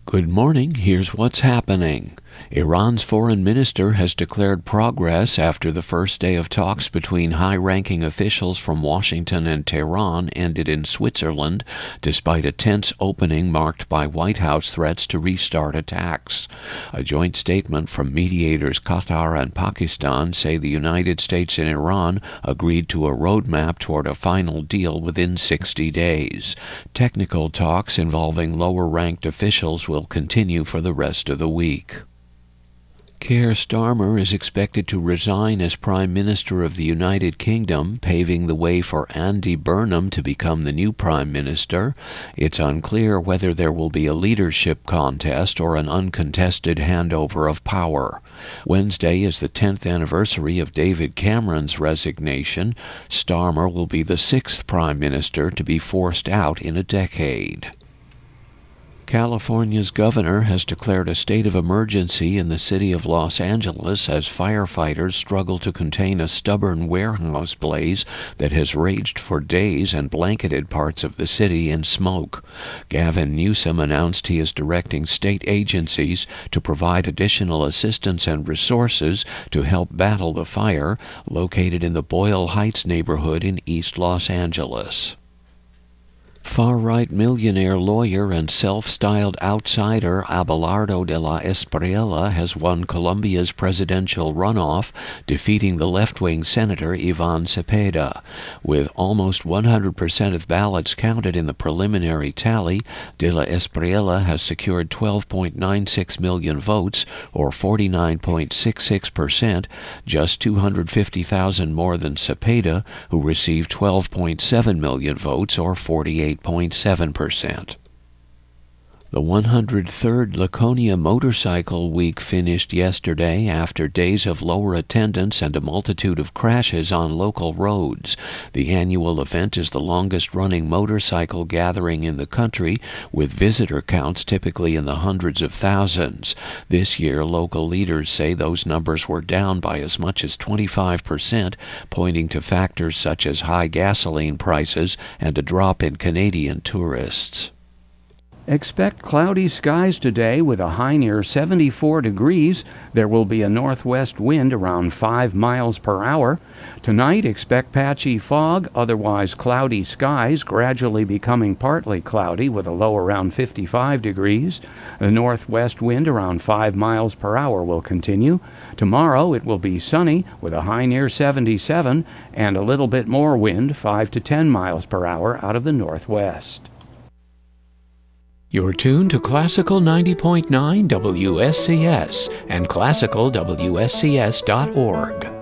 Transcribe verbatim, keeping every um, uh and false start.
Good morning. Here's what's happening. Iran's foreign minister has declared progress after the first day of talks between high-ranking officials from Washington and Tehran ended in Switzerland, despite a tense opening marked by White House threats to restart attacks. A joint statement from mediators Qatar and Pakistan say the United States and Iran agreed to a roadmap toward a final deal within sixty days. Technical talks involving lower-ranked officials will continue for the rest of the week. Keir Starmer is expected to resign as Prime Minister of the United Kingdom, paving the way for Andy Burnham to become the new Prime Minister. It's unclear whether there will be a leadership contest or an uncontested handover of power. Wednesday is the tenth anniversary of David Cameron's resignation. Starmer will be the sixth Prime Minister to be forced out in a decade. California's governor has declared a state of emergency in the city of Los Angeles as firefighters struggle to contain a stubborn warehouse blaze that has raged for days and blanketed parts of the city in smoke. Gavin Newsom announced he is directing state agencies to provide additional assistance and resources to help battle the fire located in the Boyle Heights neighborhood in East Los Angeles. Far-right millionaire lawyer and self-styled outsider Abelardo de la Espriella has won Colombia's presidential runoff, defeating the left-wing senator Ivan Cepeda. With almost one hundred percent of ballots counted in the preliminary tally, de la Espriella has secured twelve point nine six million votes, or forty-nine point six six percent, just two hundred fifty thousand more than Cepeda, who received twelve point seven million votes, or forty-eight point seven percent. The one hundred third Laconia Motorcycle Week finished yesterday after days of lower attendance and a multitude of crashes on local roads. The annual event is the longest-running motorcycle gathering in the country, with visitor counts typically in the hundreds of thousands. This year, local leaders say those numbers were down by as much as twenty-five percent, pointing to factors such as high gasoline prices and a drop in Canadian tourists. Expect cloudy skies today with a high near seventy-four degrees. There will be a northwest wind around five miles per hour. Tonight, expect patchy fog, otherwise cloudy skies, gradually becoming partly cloudy with a low around fifty-five degrees. The northwest wind around five miles per hour will continue. Tomorrow, it will be sunny with a high near seventy-seven and a little bit more wind, five to ten miles per hour out of the northwest. You're tuned to Classical ninety point nine W S C S and classical W S C S dot org.